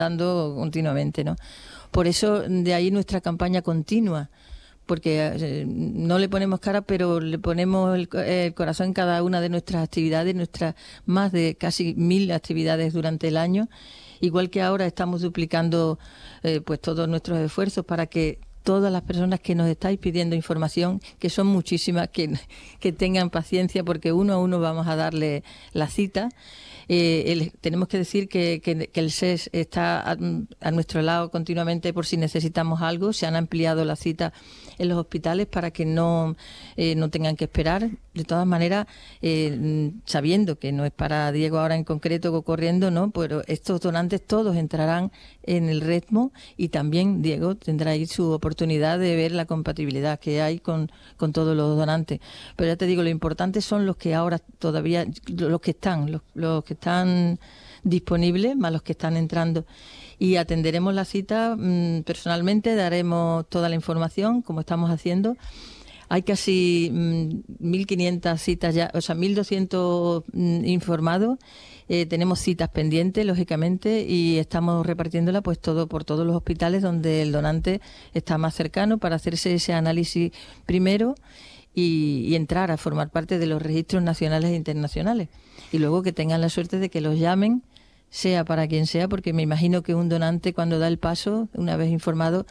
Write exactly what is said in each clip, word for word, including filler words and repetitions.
dando continuamente, ¿no? Por eso, de ahí nuestra campaña continua, porque eh, no le ponemos cara, pero le ponemos el, el corazón en cada una de nuestras actividades, nuestras más de casi mil actividades durante el año, igual que ahora estamos duplicando eh, pues todos nuestros esfuerzos para que todas las personas que nos estáis pidiendo información, que son muchísimas, que, que tengan paciencia, porque uno a uno vamos a darle la cita. Eh, el, tenemos que decir que, que, que el S E S está a, a nuestro lado continuamente por si necesitamos algo. Se han ampliado las citas en los hospitales para que no, eh, no tengan que esperar. De todas maneras, eh, sabiendo que no es para Diego ahora en concreto corriendo, ¿no? Pero estos donantes todos entrarán en el ritmo y también Diego tendrá ahí su oportunidad de ver la compatibilidad que hay con, con todos los donantes. Pero ya te digo, lo importante son los que ahora todavía, los que están, los, los que están disponibles, más los que están entrando. Y atenderemos la cita mmm, personalmente, daremos toda la información, como estamos haciendo. Hay casi mmm, mil quinientas citas ya, o sea, mil doscientos mmm, informados. Eh, tenemos citas pendientes, lógicamente, y estamos repartiéndola pues todo por todos los hospitales donde el donante está más cercano para hacerse ese análisis primero y, y entrar a formar parte de los registros nacionales e internacionales. Y luego que tengan la suerte de que los llamen, sea para quien sea, porque me imagino que un donante cuando da el paso, una vez informado,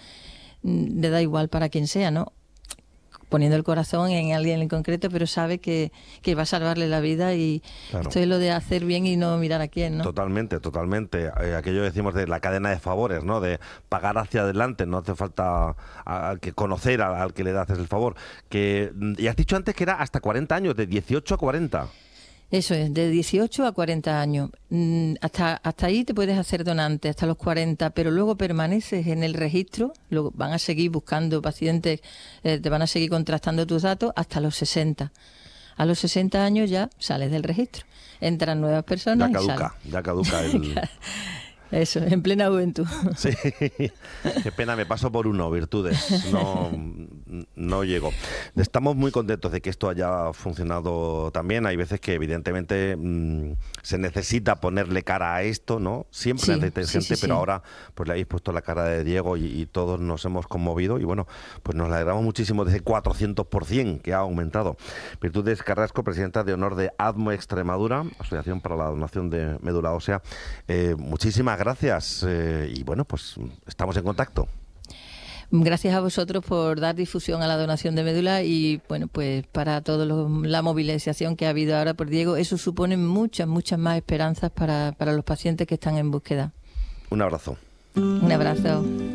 le da igual para quien sea, ¿no? Poniendo el corazón en alguien en concreto, pero sabe que, que va a salvarle la vida y claro. Esto es lo de hacer bien y no mirar a quién, ¿no? Totalmente, totalmente. Eh, aquello decimos de la cadena de favores, ¿no? De pagar hacia adelante, no hace falta a, a que conocer al, al que le das el favor. Que, y has dicho antes que era hasta cuarenta años, de dieciocho a cuarenta. Eso es, de dieciocho a cuarenta años. Mm, hasta, hasta ahí te puedes hacer donante, hasta los cuarenta, pero luego permaneces en el registro, luego van a seguir buscando pacientes, eh, te van a seguir contrastando tus datos hasta los sesenta. A los sesenta años ya sales del registro, entran nuevas personas. Ya caduca, y salen. ya caduca el... Eso, en plena juventud. Sí, qué pena, me paso por uno, Virtudes, no, no llego. Estamos muy contentos de que esto haya funcionado también. Hay veces que evidentemente mmm, se necesita ponerle cara a esto, ¿no? Siempre sí, necesita sí, gente, sí, pero sí. Ahora pues le habéis puesto la cara de Diego y, y todos nos hemos conmovido y bueno, pues nos alegramos muchísimo de ese cuatrocientos por ciento que ha aumentado. Virtudes Carrasco, presidenta de honor de ADMO Extremadura, Asociación para la Donación de Médula Ósea, eh, muchísimas gracias eh, y bueno, pues estamos en contacto. Gracias a vosotros por dar difusión a la donación de médula y bueno, pues para toda la movilización que ha habido ahora por Diego, eso supone muchas, muchas más esperanzas para, para los pacientes que están en búsqueda. Un abrazo. Un abrazo.